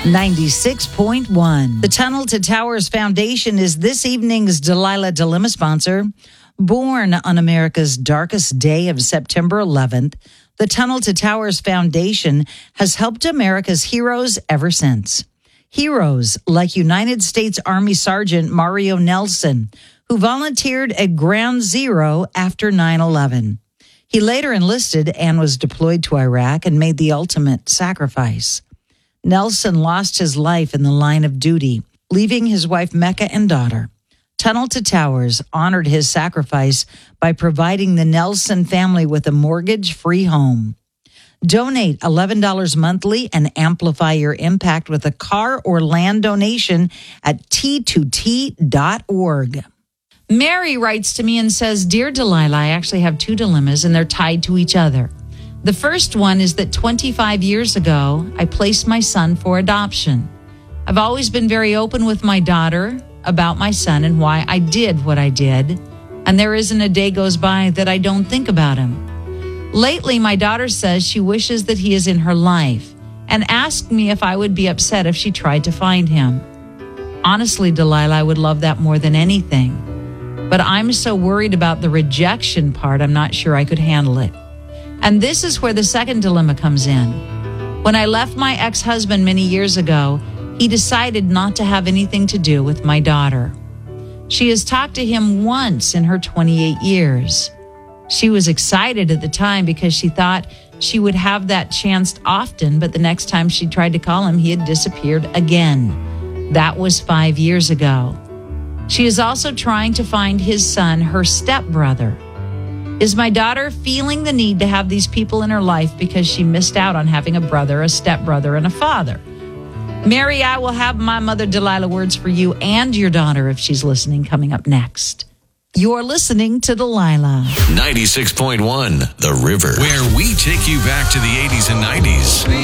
96.1. The Tunnel to Towers Foundation is this evening's Delilah Dilemma sponsor. Born on America's darkest day of September 11th, the Tunnel to Towers Foundation has helped America's heroes ever since. Heroes like United States Army Sergeant Mario Nelson, who volunteered at Ground Zero after 9/11. He later enlisted and was deployed to Iraq and made the ultimate sacrifice. Nelson lost his life in the line of duty, leaving his wife Mecca and daughter. Tunnel to Towers honored his sacrifice by providing the Nelson family with a mortgage-free home. Donate $11 monthly and amplify your impact with a car or land donation at t2t.org. Mary writes to me and says, "Dear Delilah, I actually have two dilemmas and they're tied to each other. The first one is that 25 years ago, I placed my son for adoption. I've always been very open with my daughter about my son and why I did what I did, and there isn't a day goes by that I don't think about him. Lately, my daughter says she wishes that he is in her life and asked me if I would be upset if she tried to find him. Honestly, Delilah, I would love that more than anything, but I'm so worried about the rejection part, I'm not sure I could handle it. And this is where the second dilemma comes in. When I left my ex-husband many years ago, he decided not to have anything to do with my daughter. She has talked to him once in her 28 years. She was excited at the time because she thought she would have that chance often, but the next time she tried to call him, he had disappeared again. That was 5 years ago. She is also trying to find his son, her stepbrother. Is my daughter feeling the need to have these people in her life because she missed out on having a brother, a stepbrother, and a father? Mary, I will have my mother Delilah words for you and your daughter if she's listening coming up next. You're listening to Delilah. 96.1 The River, where we take you back to the 80s and 90s.